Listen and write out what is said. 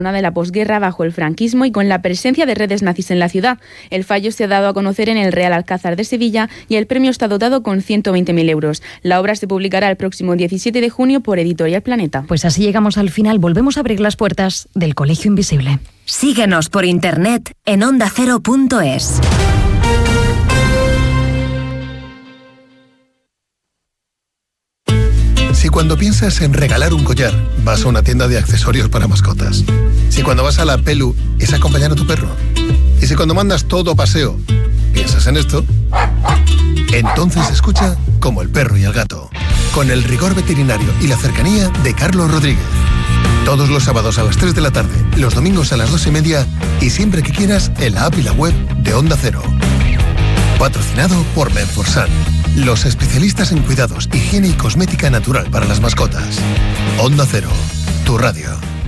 de la posguerra bajo el franquismo y con la presencia de redes nazis en la ciudad. El fallo se ha dado a conocer en el Real Alcázar de Sevilla y el premio está dotado con 120.000 euros. La obra se publicará el próximo 17 de junio por Editorial Planeta. Pues así llegamos al final. Volvemos a abrir las puertas del Colegio Invisible. Síguenos por internet en ondacero.es. Si cuando piensas en regalar un collar, vas a una tienda de accesorios para mascotas. Si cuando vas a la Pelu es acompañar a tu perro. Y si cuando mandas todo paseo, piensas en esto, entonces escucha Como el perro y el gato, con el rigor veterinario y la cercanía de Carlos Rodríguez. Todos los sábados a las 3 de la tarde, los domingos a las 2:30 y siempre que quieras en la app y la web de Onda Cero. Patrocinado por Menforsan, los especialistas en cuidados, higiene y cosmética natural para las mascotas. Onda Cero, tu radio.